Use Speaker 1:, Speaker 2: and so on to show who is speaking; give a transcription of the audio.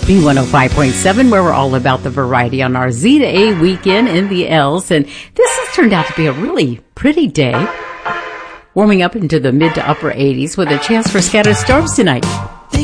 Speaker 1: B105.7, where we're all about the variety on our Z to A weekend in the L's. And this has turned out to be a really pretty day. Warming up into the mid to upper 80s with a chance for scattered storms tonight.